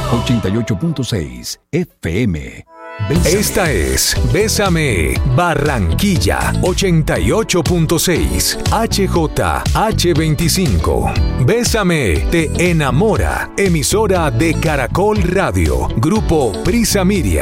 88.6 FM. Bésame. Esta es Bésame Barranquilla 88.6 HJH25. Bésame te enamora. Emisora de Caracol Radio. Grupo Prisa Media.